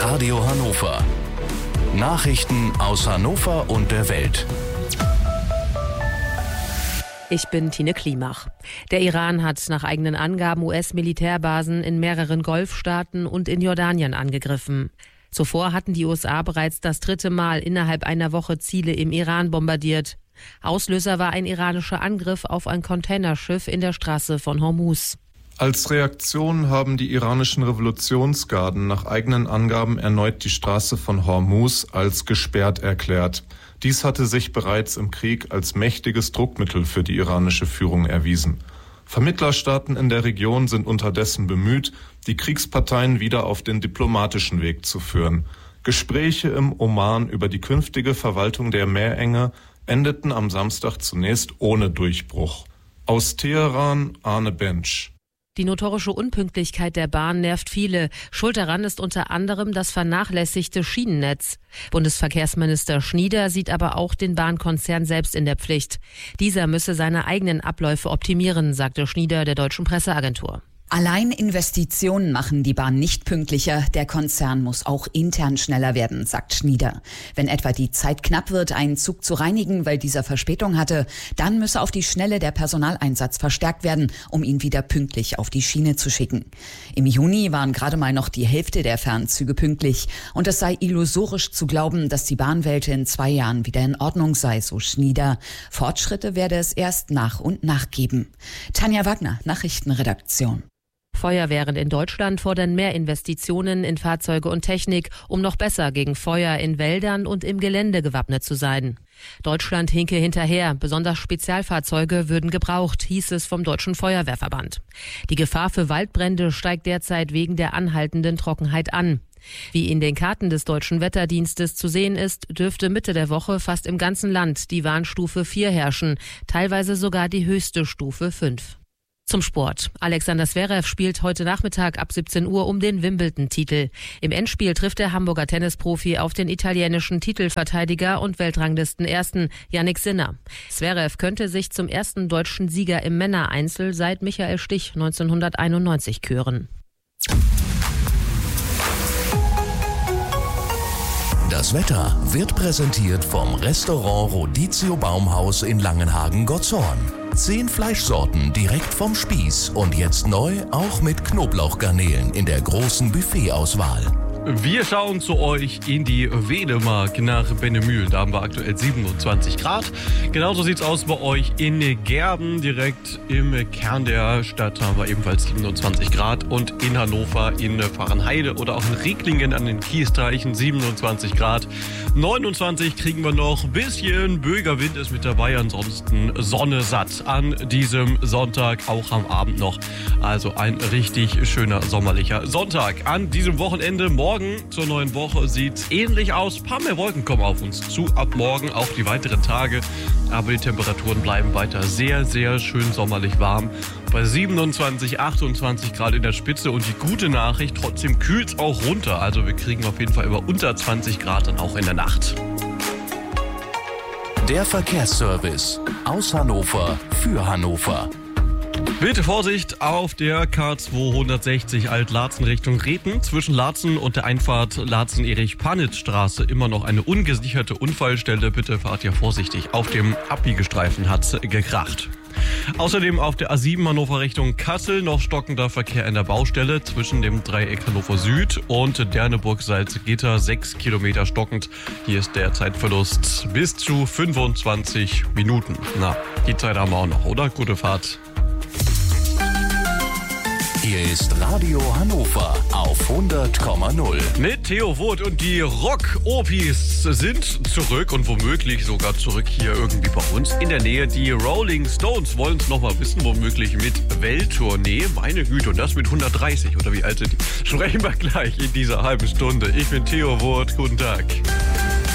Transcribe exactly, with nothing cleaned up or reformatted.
Radio Hannover. Nachrichten aus Hannover und der Welt. Ich bin Tine Klimach. Der Iran hat nach eigenen Angaben U S-Militärbasen in mehreren Golfstaaten und in Jordanien angegriffen. Zuvor hatten die U S A bereits das dritte Mal innerhalb einer Woche Ziele im Iran bombardiert. Auslöser war ein iranischer Angriff auf ein Containerschiff in der Straße von Hormuz. Als Reaktion haben die iranischen Revolutionsgarden nach eigenen Angaben erneut die Straße von Hormuz als gesperrt erklärt. Dies hatte sich bereits im Krieg als mächtiges Druckmittel für die iranische Führung erwiesen. Vermittlerstaaten in der Region sind unterdessen bemüht, die Kriegsparteien wieder auf den diplomatischen Weg zu führen. Gespräche im Oman über die künftige Verwaltung der Meerenge endeten am Samstag zunächst ohne Durchbruch. Aus Teheran, Arne Bensch. Die notorische Unpünktlichkeit der Bahn nervt viele. Schuld daran ist unter anderem das vernachlässigte Schienennetz. Bundesverkehrsminister Schnieder sieht aber auch den Bahnkonzern selbst in der Pflicht. Dieser müsse seine eigenen Abläufe optimieren, sagte Schnieder der Deutschen Presseagentur. Allein Investitionen machen die Bahn nicht pünktlicher. Der Konzern muss auch intern schneller werden, sagt Schnieder. Wenn etwa die Zeit knapp wird, einen Zug zu reinigen, weil dieser Verspätung hatte, dann müsse auf die Schnelle der Personaleinsatz verstärkt werden, um ihn wieder pünktlich auf die Schiene zu schicken. Im Juni waren gerade mal noch die Hälfte der Fernzüge pünktlich. Und es sei illusorisch zu glauben, dass die Bahnwelt in zwei Jahren wieder in Ordnung sei, so Schnieder. Fortschritte werde es erst nach und nach geben. Tanja Wagner, Nachrichtenredaktion. Feuerwehren in Deutschland fordern mehr Investitionen in Fahrzeuge und Technik, um noch besser gegen Feuer in Wäldern und im Gelände gewappnet zu sein. Deutschland hinke hinterher, besonders Spezialfahrzeuge würden gebraucht, hieß es vom Deutschen Feuerwehrverband. Die Gefahr für Waldbrände steigt derzeit wegen der anhaltenden Trockenheit an. Wie in den Karten des Deutschen Wetterdienstes zu sehen ist, dürfte Mitte der Woche fast im ganzen Land die Warnstufe vier herrschen, teilweise sogar die höchste Stufe fünf. Zum Sport. Alexander Zverev spielt heute Nachmittag ab siebzehn Uhr um den Wimbledon-Titel. Im Endspiel trifft der Hamburger Tennisprofi auf den italienischen Titelverteidiger und Weltranglistenersten Jannik Sinner. Zverev könnte sich zum ersten deutschen Sieger im Männereinzel seit Michael Stich neunzehnhunderteinundneunzig küren. Das Wetter wird präsentiert vom Restaurant Rodizio Baumhaus in Langenhagen-Gotzorn. Zehn Fleischsorten direkt vom Spieß und jetzt neu auch mit Knoblauchgarnelen in der großen Buffetauswahl. Wir schauen zu euch in die Wedemark nach Bennemühl. Da haben wir aktuell siebenundzwanzig Grad. Genauso sieht's aus bei euch in Gerben. Direkt im Kern der Stadt haben wir ebenfalls siebenundzwanzig Grad. Und in Hannover, in Fahrenheide oder auch in Ricklingen an den Kiesteichen siebenundzwanzig Grad. neunundzwanzig kriegen wir noch. Ein bisschen Böiger Wind ist mit dabei. Ansonsten Sonne satt an diesem Sonntag, auch am Abend noch. Also ein richtig schöner sommerlicher Sonntag. An diesem Wochenende morgen zur neuen Woche sieht ähnlich aus. Ein paar mehr Wolken kommen auf uns zu. Ab morgen auch die weiteren Tage. Aber die Temperaturen bleiben weiter sehr, sehr schön sommerlich warm. Bei siebenundzwanzig, achtundzwanzig Grad in der Spitze. Und die gute Nachricht, trotzdem kühlt es auch runter. Also wir kriegen auf jeden Fall über unter zwanzig Grad dann auch in der Nacht. Der Verkehrsservice aus Hannover für Hannover. Bitte Vorsicht auf der K zweihundertsechzig Alt-Laatzen Richtung Reten. Zwischen Laatzen und der Einfahrt Laatzen-Erich-Panitz-Straße immer noch eine ungesicherte Unfallstelle. Bitte fahrt ja vorsichtig. Auf dem Abbiegestreifen hat's gekracht. Außerdem auf der A sieben Hannover Richtung Kassel noch stockender Verkehr in der Baustelle zwischen dem Dreieck Hannover Süd und Derneburg-Salzgitter. Sechs Kilometer stockend. Hier ist der Zeitverlust bis zu fünfundzwanzig Minuten. Na, die Zeit haben wir auch noch, oder? Gute Fahrt. Hier ist Radio Hannover auf hundert Komma null. Mit Theo Woth und die Rock-Opis sind zurück und womöglich sogar zurück hier irgendwie bei uns in der Nähe. Die Rolling Stones wollen es nochmal wissen, womöglich mit Welttournee. Meine Güte, und das mit hundertdreißig oder wie alt sind die? Sprechen wir gleich in dieser halben Stunde. Ich bin Theo Woth, guten Tag.